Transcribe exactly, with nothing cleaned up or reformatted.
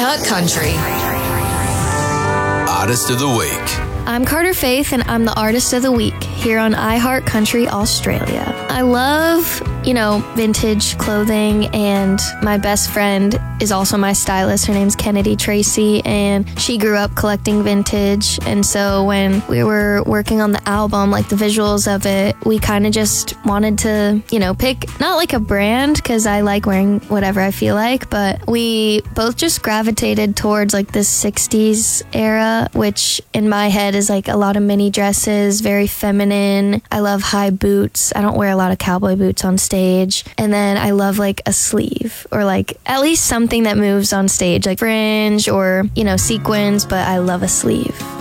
iHeart Country. Artist of the Week. I'm Carter Faith, and I'm the Artist of the Week here on iHeart Country Australia. I love, you know, vintage clothing, and my best friend is also my stylist. Her name's Kennedy Tracy, and she grew up collecting vintage. And so when we were working on the album, like the visuals of it, we kind of just wanted to, you know, pick not like a brand, because I like wearing whatever I feel like, but we both just gravitated towards like this sixties era, which in my head is like a lot of mini dresses, very feminine. I love high boots. I don't wear a lot of cowboy boots on stage. And then I love like a sleeve, or like at least something that moves on stage, like fringe or, you know, sequins, but I love a sleeve.